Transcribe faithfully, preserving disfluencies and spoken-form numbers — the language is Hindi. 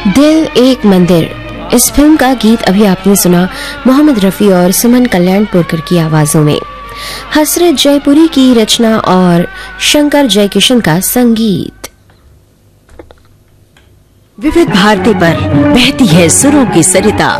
दिल एक मंदिर, इस फिल्म का गीत अभी आपने सुना मोहम्मद रफी और सुमन कल्याणपुरकर की आवाजों में। हसरत जयपुरी की रचना और शंकर जयकिशन का संगीत। विविध भारती पर बहती है सुरों की सरिता।